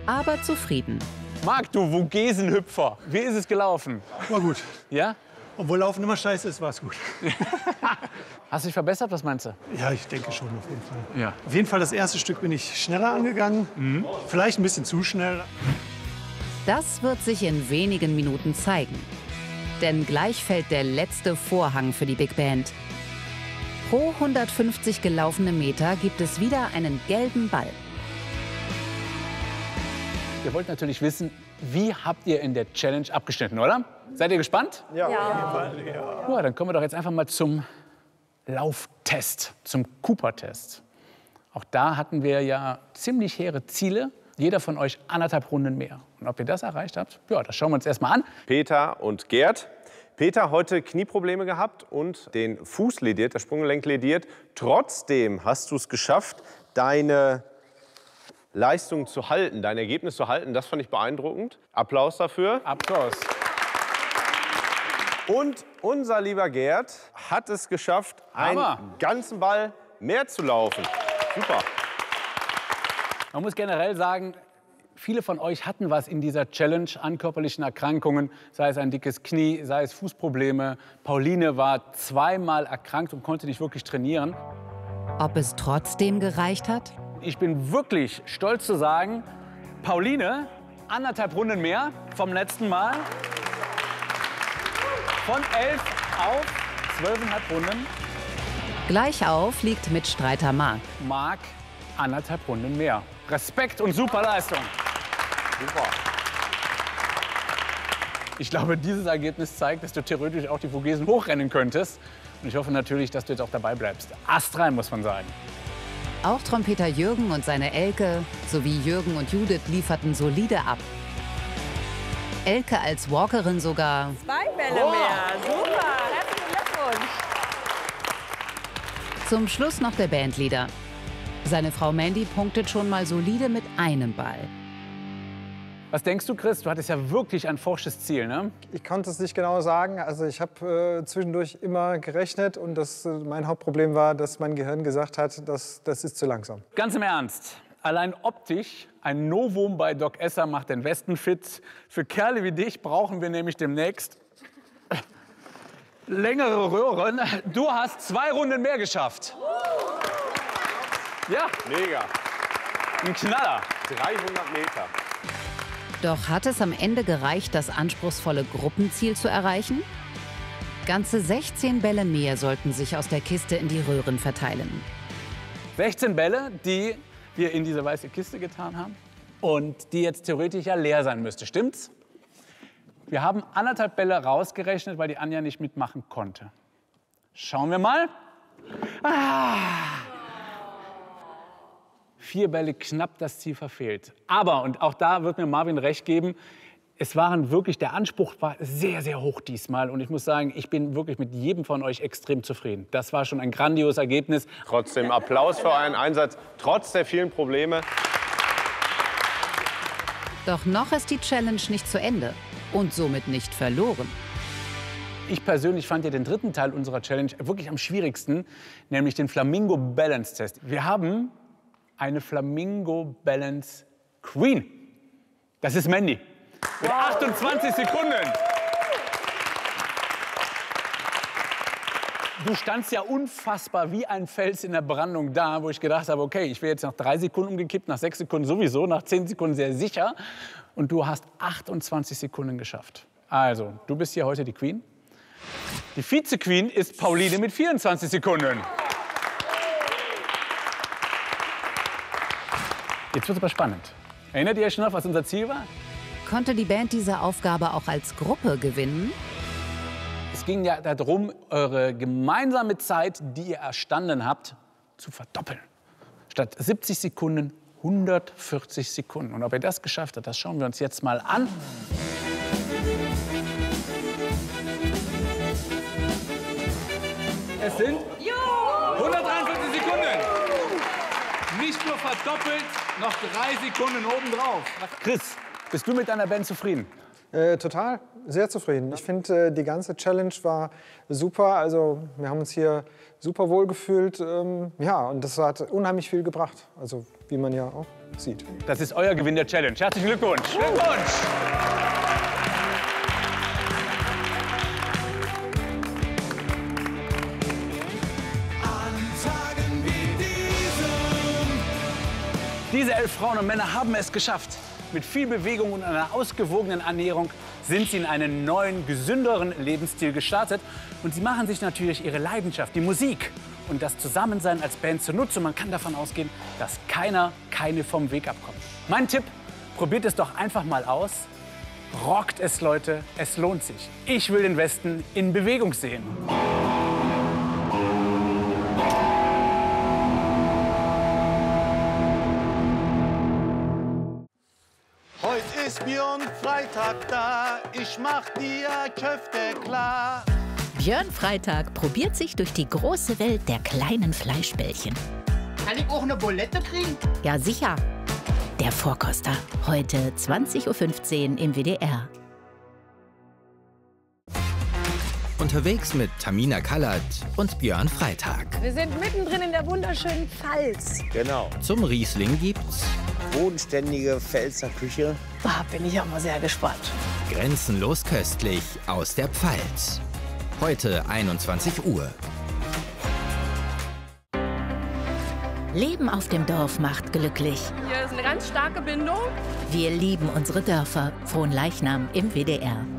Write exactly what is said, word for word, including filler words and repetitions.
aber zufrieden. Marc, du Vogesenhüpfer, wie ist es gelaufen? War gut. Ja? Obwohl Laufen immer scheiße ist, war es gut. Hast du dich verbessert, was meinst du? Ja, ich denke schon, auf jeden Fall. Ja. Auf jeden Fall, das erste Stück bin ich schneller angegangen. Mhm. Vielleicht ein bisschen zu schnell. Das wird sich in wenigen Minuten zeigen. Denn gleich fällt der letzte Vorhang für die Big Band. Pro hundertfünfzig gelaufene Meter gibt es wieder einen gelben Ball. Ihr wollt natürlich wissen, wie habt ihr in der Challenge abgeschnitten, oder? Seid ihr gespannt? Ja. Ja. Ja, dann kommen wir doch jetzt einfach mal zum Lauftest, zum Cooper-Test. Auch da hatten wir ja ziemlich hehre Ziele. Jeder von euch anderthalb Runden mehr. Und ob ihr das erreicht habt, ja, das schauen wir uns erst mal an. Peter und Gerd. Peter, heute Knieprobleme gehabt und den Fuß lediert, das Sprunggelenk lediert. Trotzdem hast du es geschafft, deine Leistung zu halten, dein Ergebnis zu halten. Das fand ich beeindruckend. Applaus dafür. Applaus. Und unser lieber Gerd hat es geschafft, einen Hammer. ganzen Ball mehr zu laufen. Super. Man muss generell sagen, viele von euch hatten was in dieser Challenge an körperlichen Erkrankungen, sei es ein dickes Knie, sei es Fußprobleme. Pauline war zweimal erkrankt und konnte nicht wirklich trainieren. Ob es trotzdem gereicht hat? Ich bin wirklich stolz zu sagen, Pauline, anderthalb Runden mehr vom letzten Mal. Von elf auf zwölfeinhalb Runden. Gleich auf liegt Mitstreiter Marc. Marc, anderthalb Runden mehr. Respekt und super Leistung. Super. Ich glaube, dieses Ergebnis zeigt, dass du theoretisch auch die Vogesen hochrennen könntest. Und ich hoffe natürlich, dass du jetzt auch dabei bleibst. Astrein, muss man sagen. Auch Trompeter Jürgen und seine Elke sowie Jürgen und Judith lieferten solide ab. Elke als Walkerin sogar. Zwei Bälle Oh. mehr. Super. Herzlichen Glückwunsch. Zum Schluss noch der Bandleader. Seine Frau Mandy punktet schon mal solide mit einem Ball. Was denkst du, Chris? Du hattest ja wirklich ein forsches Ziel, ne? Ich konnte es nicht genau sagen. Also ich habe äh, zwischendurch immer gerechnet und das, äh, mein Hauptproblem war, dass mein Gehirn gesagt hat, dass, das ist zu langsam. Ganz im Ernst. Allein optisch, ein Novum bei Doc Esser macht den Westen fit. Für Kerle wie dich brauchen wir nämlich demnächst längere Röhren. Du hast zwei Runden mehr geschafft. Ja, Mega. ein Knaller. dreihundert Meter. Doch hat es am Ende gereicht, das anspruchsvolle Gruppenziel zu erreichen? Ganze sechzehn Bälle mehr sollten sich aus der Kiste in die Röhren verteilen. sechzehn Bälle, die wir in diese weiße Kiste getan haben und die jetzt theoretisch ja leer sein müsste. Stimmt's? Wir haben anderthalb Bälle rausgerechnet, weil die Anja nicht mitmachen konnte. Schauen wir mal. Ah. Vier Bälle, knapp das Ziel verfehlt. Aber, und auch da wird mir Marvin recht geben, es waren wirklich, der Anspruch war sehr, sehr hoch diesmal. Und ich muss sagen, ich bin wirklich mit jedem von euch extrem zufrieden. Das war schon ein grandioses Ergebnis. Trotzdem Applaus für euren Einsatz, trotz der vielen Probleme. Doch noch ist die Challenge nicht zu Ende und somit nicht verloren. Ich persönlich fand ja den dritten Teil unserer Challenge wirklich am schwierigsten, nämlich den Flamingo Balance Test. Wir haben eine Flamingo Balance Queen. Das ist Mandy. Mit achtundzwanzig Sekunden. Du standst ja unfassbar wie ein Fels in der Brandung da, wo ich gedacht habe, okay, ich wäre jetzt nach drei Sekunden umgekippt, nach sechs Sekunden sowieso, nach zehn Sekunden sehr sicher. Und du hast achtundzwanzig Sekunden geschafft. Also, du bist hier heute die Queen. Die Vize-Queen ist Pauline mit vierundzwanzig Sekunden. Jetzt wird es aber spannend. Erinnert ihr euch noch, was unser Ziel war? Konnte die Band diese Aufgabe auch als Gruppe gewinnen? Es ging ja darum, eure gemeinsame Zeit, die ihr erstanden habt, zu verdoppeln. Statt siebzig Sekunden, hundertvierzig Sekunden. Und ob ihr das geschafft habt, das schauen wir uns jetzt mal an. Es sind hundertdreiundvierzig Sekunden. Nicht nur verdoppelt, noch drei Sekunden obendrauf. Chris, bist du mit deiner Band zufrieden? Äh, total, sehr zufrieden. Ich finde, äh, die ganze Challenge war super. Also wir haben uns hier super wohl gefühlt. Ähm, ja, und das hat unheimlich viel gebracht. Also wie man ja auch sieht. Das ist euer Gewinn der Challenge. Herzlichen Glückwunsch. Glückwunsch. Diese elf Frauen und Männer haben es geschafft. Mit viel Bewegung und einer ausgewogenen Ernährung sind sie in einen neuen, gesünderen Lebensstil gestartet. Und sie machen sich natürlich ihre Leidenschaft, die Musik und das Zusammensein als Band zunutze. Und man kann davon ausgehen, dass keiner, keine vom Weg abkommt. Mein Tipp, probiert es doch einfach mal aus. Rockt es, Leute, es lohnt sich. Ich will den Westen in Bewegung sehen. Heute ist Björn Freitag da, ich mach dir Köfte klar. Björn Freitag probiert sich durch die große Welt der kleinen Fleischbällchen. Kann ich auch eine Bulette kriegen? Ja, sicher. Der Vorkoster. Heute zwanzig Uhr fünfzehn im W D R. Unterwegs mit Tamina Kallert und Björn Freitag. Wir sind mittendrin in der wunderschönen Pfalz. Genau. Zum Riesling gibt's bodenständige Pfälzer Küche. Da bin ich auch mal sehr gespannt. Grenzenlos köstlich aus der Pfalz. Heute einundzwanzig Uhr. Leben auf dem Dorf macht glücklich. Hier ist eine ganz starke Bindung. Wir lieben unsere Dörfer. Frohnleichnam im W D R.